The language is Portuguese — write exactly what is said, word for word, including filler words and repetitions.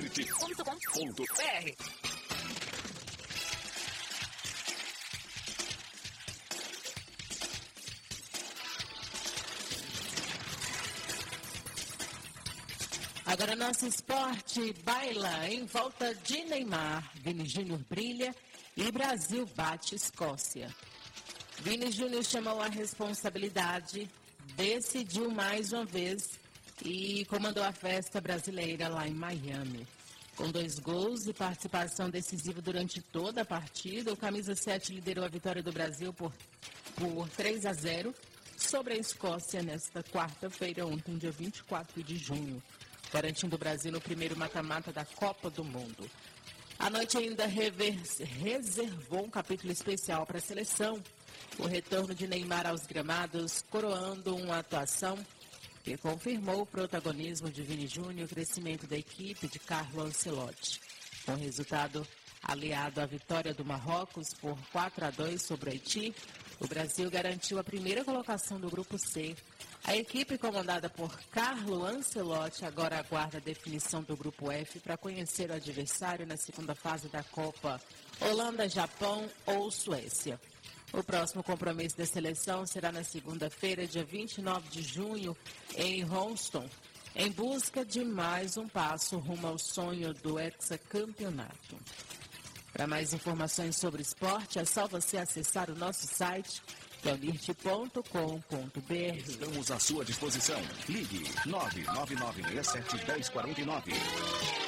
net ponto com ponto br. Agora nosso esporte baila em volta de Neymar. Vini Júnior brilha e Brasil bate Escócia. Vini Júnior chamou a responsabilidade, decidiu mais uma vez e comandou a festa brasileira lá em Miami. Com dois gols e participação decisiva durante toda a partida, o camisa sete liderou a vitória do Brasil por, por três a zero sobre a Escócia nesta quarta-feira, ontem, dia vinte e quatro de junho. Garantindo o Brasil no primeiro mata-mata da Copa do Mundo. A noite ainda rever, reservou um capítulo especial para a seleção. O retorno de Neymar aos gramados, coroando uma atuação que confirmou o protagonismo de Vini Júnior e o crescimento da equipe de Carlo Ancelotti. Com o resultado aliado à vitória do Marrocos por quatro a dois sobre o Haiti, o Brasil garantiu a primeira colocação do Grupo C. A equipe comandada por Carlo Ancelotti agora aguarda a definição do Grupo F para conhecer o adversário na segunda fase da Copa, Holanda, Japão ou Suécia. O próximo compromisso da seleção será na segunda-feira, dia vinte e nove de junho, em Houston, em busca de mais um passo rumo ao sonho do hexacampeonato. Para mais informações sobre esporte, é só você acessar o nosso site, que é o lirt ponto com ponto br. Estamos à sua disposição. Ligue nove nove nove seis sete um zero quatro nove.